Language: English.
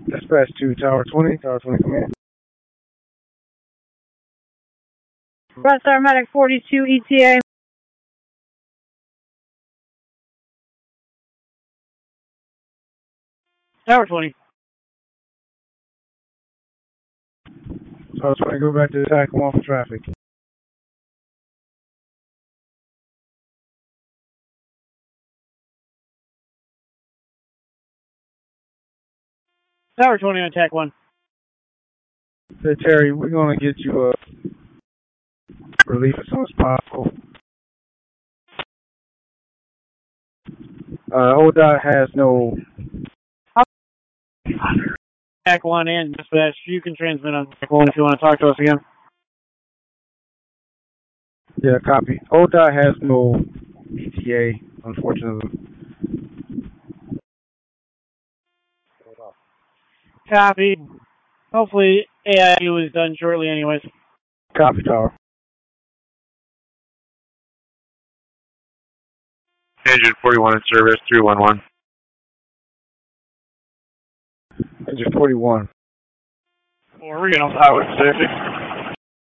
Dispatch to Tower 20. Tower 20, come in. West Medic 42 ETA. Tower 20. Tower 20, go back to the attack. Come on for traffic. Tower 20 on attack 1. Hey, Terry, we're going to get you relief as soon as possible. ODOT has no... Attack 1 and dispatch. You can transmit on attack 1 if you want to talk to us again. Yeah, copy. ODOT has no ETA, unfortunately. Copy. Hopefully AIU is done shortly anyways. Copy, Tower. Engine 41 in service, 311. Engine 41. We're going on Highway 60.